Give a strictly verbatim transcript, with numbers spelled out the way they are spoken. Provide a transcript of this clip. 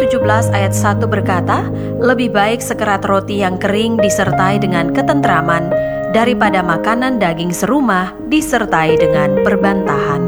tujuh belas ayat satu berkata, lebih baik sekerat roti yang kering disertai dengan ketentraman daripada makanan daging serumah disertai dengan perbantahan.